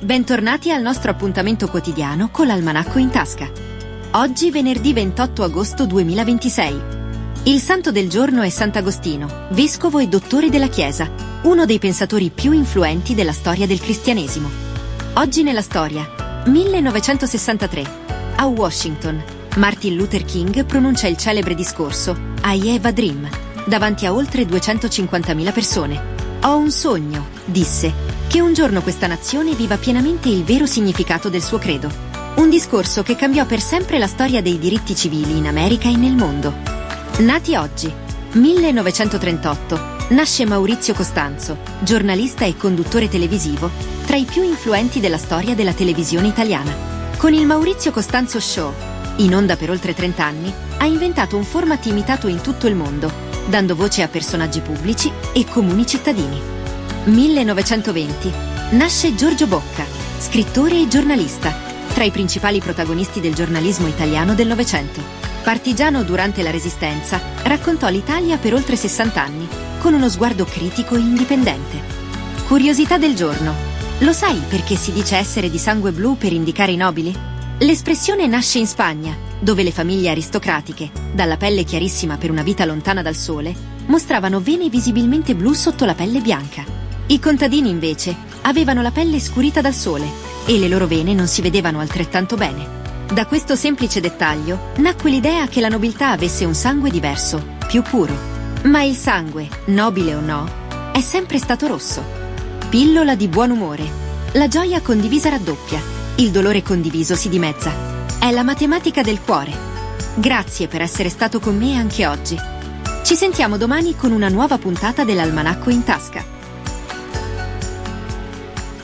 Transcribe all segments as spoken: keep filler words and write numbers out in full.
Bentornati al nostro appuntamento quotidiano con l'Almanacco in tasca. Oggi venerdì ventotto agosto duemilaventisei. Il santo del giorno è Sant'Agostino, vescovo e dottore della Chiesa, uno dei pensatori più influenti della storia del cristianesimo. Oggi nella storia, millenovecentosessantatré. A Washington, Martin Luther King pronuncia il celebre discorso I have a dream davanti a oltre duecentocinquantamila persone. Ho un sogno, disse, che un giorno questa nazione viva pienamente il vero significato del suo credo. Un discorso che cambiò per sempre la storia dei diritti civili in America e nel mondo. Nati oggi, millenovecentotrentotto, nasce Maurizio Costanzo, giornalista e conduttore televisivo, tra i più influenti della storia della televisione italiana. Con il Maurizio Costanzo Show, in onda per oltre trenta anni, ha inventato un format imitato in tutto il mondo, dando voce a personaggi pubblici e comuni cittadini. millenovecentoventi. Nasce Giorgio Bocca, scrittore e giornalista, tra i principali protagonisti del giornalismo italiano del Novecento. Partigiano durante la Resistenza, raccontò l'Italia per oltre sessanta anni, con uno sguardo critico e indipendente. Curiosità del giorno. Lo sai perché si dice essere di sangue blu per indicare i nobili? L'espressione nasce in Spagna, dove le famiglie aristocratiche, dalla pelle chiarissima per una vita lontana dal sole, mostravano vene visibilmente blu sotto la pelle bianca. I contadini, invece, avevano la pelle scurita dal sole e le loro vene non si vedevano altrettanto bene. Da questo semplice dettaglio nacque l'idea che la nobiltà avesse un sangue diverso, più puro. Ma il sangue, nobile o no, è sempre stato rosso. Pillola di buon umore. La gioia condivisa raddoppia, il dolore condiviso si dimezza. È la matematica del cuore. Grazie per essere stato con me anche oggi. Ci sentiamo domani con una nuova puntata dell'Almanacco in tasca.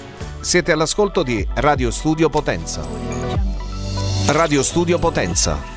Siete all'ascolto di Radio Studio Potenza. Radio Studio Potenza.